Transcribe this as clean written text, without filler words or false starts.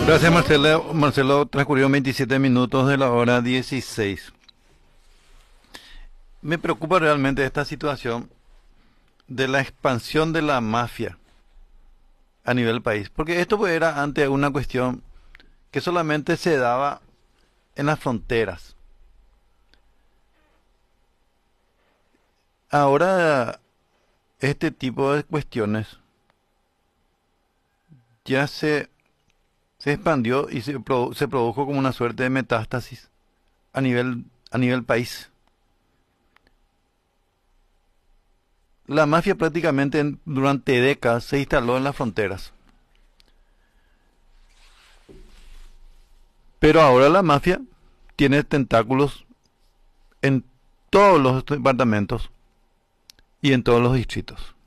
Gracias, Marcelo. Marcelo, transcurrió 27 minutos de la hora 16. Me preocupa realmente esta situación de la expansión de la mafia a nivel país, porque esto pues era antes una cuestión que solamente se daba en las fronteras. Ahora este tipo de cuestiones ya se expandió y se produjo como una suerte de metástasis a nivel país. La mafia prácticamente durante décadas se instaló en las fronteras. Pero ahora la mafia tiene tentáculos en todos los departamentos y en todos los distritos.